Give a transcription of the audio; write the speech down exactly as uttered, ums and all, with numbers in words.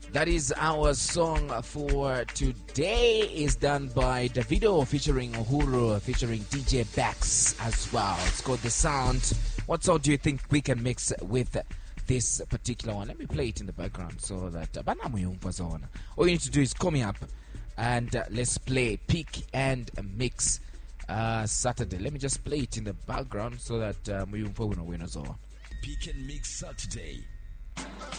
That is our song for today. Is done by Davido featuring Uhuru featuring D J Bax as well. It's called The Sound. What song do you think we can mix with this particular one? Let me play it in the background so that all you need to do is call me up and uh, let's play Pick and Mix uh, Saturday. Let me just play it in the background so that um, we will win as well. Pick and Mix Saturday.